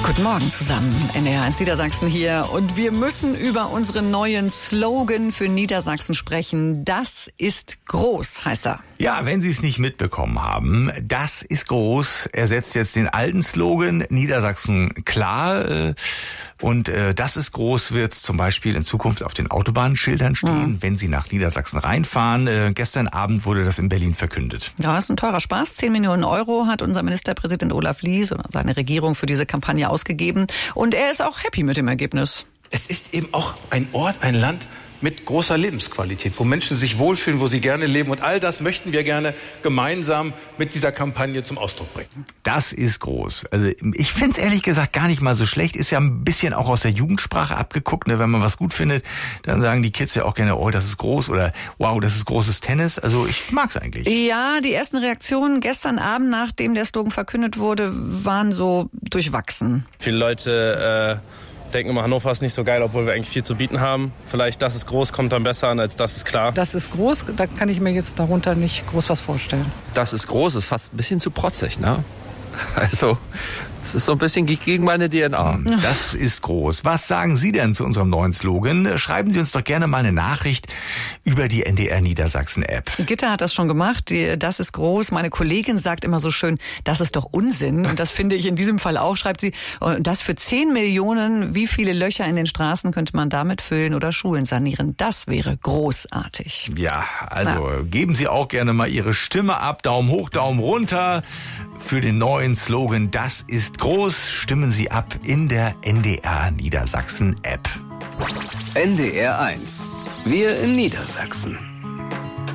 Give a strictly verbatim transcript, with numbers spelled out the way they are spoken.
Guten Morgen zusammen, N D R eins Niedersachsen hier. Und wir müssen über unseren neuen Slogan für Niedersachsen sprechen. Das ist groß, heißt er. Ja, wenn Sie es nicht mitbekommen haben, das ist groß. Er setzt jetzt den alten Slogan Niedersachsen klar. Und äh, das ist groß wird zum Beispiel in Zukunft auf den Autobahnschildern stehen, mhm. wenn Sie nach Niedersachsen reinfahren. Äh, gestern Abend wurde das in Berlin verkündet. Ja, ist ein teurer Spaß. Zehn Millionen Euro hat unser Ministerpräsident Olaf Lies und seine Regierung für diese Kampagne ausgegeben. Und er ist auch happy mit dem Ergebnis. Es ist eben auch ein Ort, ein Land mit großer Lebensqualität, wo Menschen sich wohlfühlen, wo sie gerne leben. Und all das möchten wir gerne gemeinsam mit dieser Kampagne zum Ausdruck bringen. Das ist groß. Also ich find's ehrlich gesagt gar nicht mal so schlecht. Ist ja ein bisschen auch aus der Jugendsprache abgeguckt. Ne? Wenn man was gut findet, dann sagen die Kids ja auch gerne, oh, das ist groß oder wow, das ist großes Tennis. Also ich mag's eigentlich. Ja, die ersten Reaktionen gestern Abend, nachdem der Slogan verkündet wurde, waren so durchwachsen. Viele Leute äh denken immer, Hannover ist nicht so geil, obwohl wir eigentlich viel zu bieten haben. Vielleicht das ist groß, kommt dann besser an, als das ist klar. Das ist groß, da kann ich mir jetzt darunter nicht groß was vorstellen. Das ist groß, ist fast ein bisschen zu protzig, ne? Also, es ist so ein bisschen gegen meine D N A. Das ist groß. Was sagen Sie denn zu unserem neuen Slogan? Schreiben Sie uns doch gerne mal eine Nachricht über die N D R Niedersachsen App. Gitta hat das schon gemacht. Das ist groß. Meine Kollegin sagt immer so schön, das ist doch Unsinn. Und das finde ich in diesem Fall auch, schreibt sie. Und das für zehn Millionen. Wie viele Löcher in den Straßen könnte man damit füllen oder Schulen sanieren? Das wäre großartig. Ja, also ja. Geben Sie auch gerne mal Ihre Stimme ab. Daumen hoch, Daumen runter für den neuen Slogan. Das ist groß. Stimmen Sie ab in der N D R Niedersachsen App. N D R eins. Wir in Niedersachsen.